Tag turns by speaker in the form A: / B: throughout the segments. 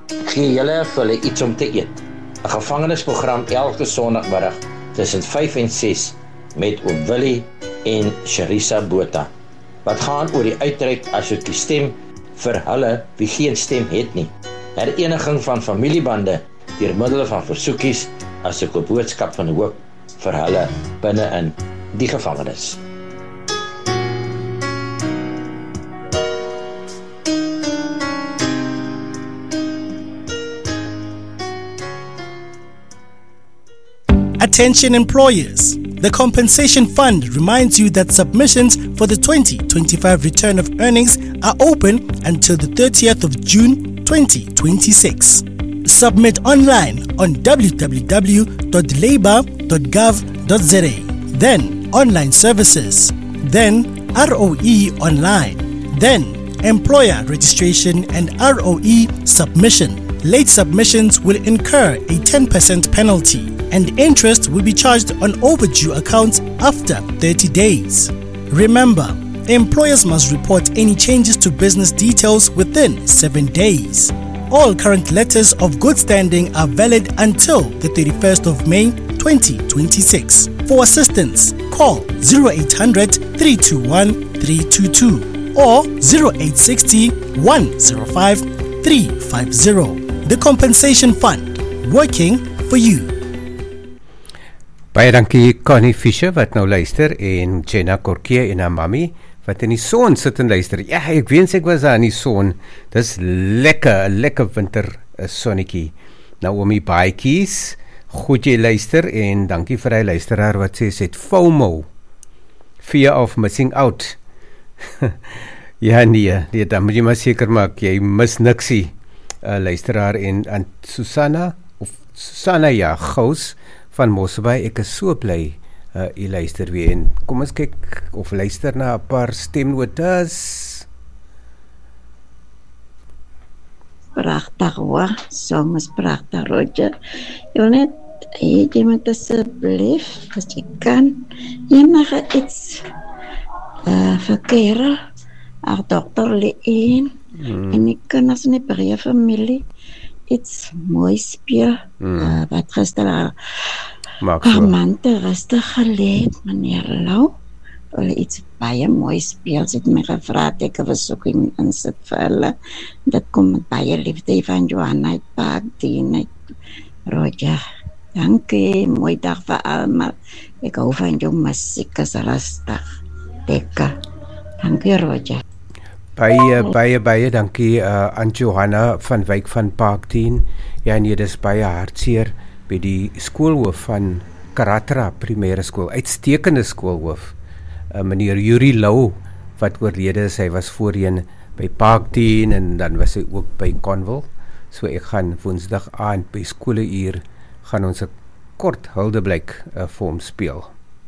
A: Gee julle vir hulle iets om te eet. 'n Gevangenisprogram elke Sondagmiddag tussen 5 en 6 met oom Willie en Sharissa Botha. Wat gaan oor die uitreik asook die stem vir hulle wie geen stem het nie. Hereniging van familiebande deur middel van versoekies asook 'n boodskap van hoop vir hulle binne in die gevangenis.
B: Attention employers. The Compensation Fund reminds you that submissions for the 2025 return of earnings are open until the 30th of June 2026. Submit online on www.labour.gov.za, then online services, then ROE online, then employer registration and ROE submission. Late submissions will incur a 10% penalty and interest will be charged on overdue accounts after 30 days. Remember, employers must report any changes to business details within 7 days. All current letters of good standing are valid until the 31st of May 2026. For assistance, call 0800 321 322 or 0860 105 350. The Compensation Fund, working for you.
C: Baie dankie Connie Fischer wat nou luister en Jenna Korkie en haar mami wat in die son sit en luister. Ja, ek wens ek was daar in die son. Dis lekker winter sonnetjie. Naomi Baaikies, goed jy luister en dankie vir hy luisteraar wat sê het FOMO, fear of missing out. Ja nee, dan moet jy maar seker maak jy mis niksie. Luisteraar en Susanna ja, Gous van Mosselbaai, ek is so bly jy luister weer en kom ons kyk of luister na 'n paar stemnotas.
D: Pragtig hoor, song is pragtig Roger. Jy net jy moet asseblief as jy kan enige iets verkeer dokter Leen en die kinders in die breë familie iets mooi speel wat gister haar man te rustig geleed, meneer Lau hulle iets baie mooi speel, sy het my gevra het ek 'n versoeking insit vir hulle, dit kom met baie liefde van Johanna Park, die Roger, dankie, mooi dag vir almal, ek hou van jou musiek, is rustig, lekker, dankie Roger.
C: Baie dankie aan Johanna van Wyk van Park 10. Ja nee, dis baie hartseer by die skoolhoof van Karatra Primêre Skool, uitstekende skoolhoof, meneer Yuri Lou wat oorlede is. Hy was voorheen by Park 10 en dan was hy ook by Conville. So ek gaan Woensdag aand by skoleuur gaan ons 'n kort huldeblyk vir hom speel.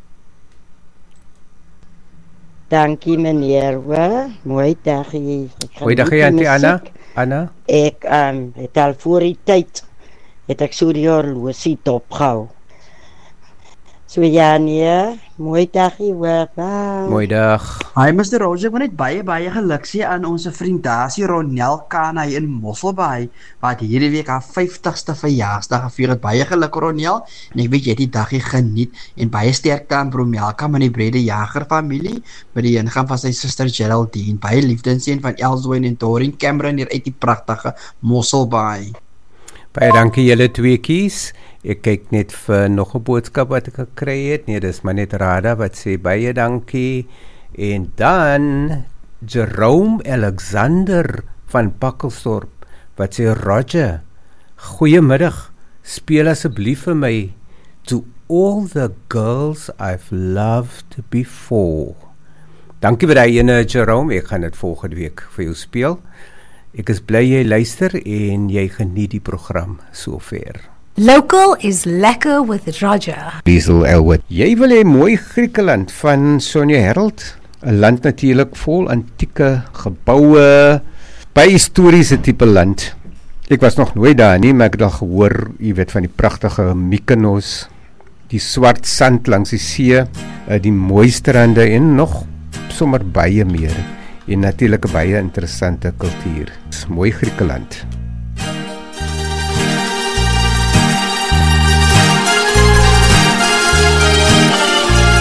D: Dankie meneer, mooi dag hier.
C: Goeie dag Auntie Anna.
D: Ek het al voor die tyd, het ek so die horlosie dopgehou. So ja nee, mooi dag hier hoor,
C: mooi dag.
E: Hi Mr. Roger, ek wil net baie geluk sê aan ons vriend Dasie Ronel Kanay in Mosselbaai, wat hierdie week haar 50ste verjaarsdag gevier het. Baie geluk Ronel, en ek weet jy het die dagie geniet, en baie sterkte aan Bromelka met die Brede Jager familie, met die ingaan van sy suster Geraldine, baie liefde en seën van Elsdoen en Doreen Cameron hier uit die pragtige Mosselbaai.
C: Baie dankie julle tweekies. Ek kyk net vir nog 'n boodskap wat ek gekry het. Nee, dis maar net Rada wat sê baie dankie. En dan Jerome Alexander van Pakkelsdorp wat sê Roger, goeiemiddag. Speel asseblief vir my To All the Girls I've Loved Before. Dankie vir daai ene Jerome. Ek gaan dit volgende week vir jou speel. Ek is bly jy luister en jy geniet die program sover.
F: Local is lekker with Roger.
C: Liesel Elwood. Jy wil hê mooi Griekeland van Sonja Herald. 'n Land natuurlik vol antieke geboue, baie historiese tipe land. Ek was nog nooit daar nie, maar ek het al gehoor, jy weet, van die pragtige Mykonos, die swart sand langs die see, die mooi strande en nog sommer baie meer. En natuurlik 'n baie interessante kultuur. Mooi Griekeland.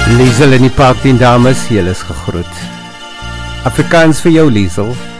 C: Liesel in die park, die dames, julle is gegroet. Afrikaans vir jou, Liesel.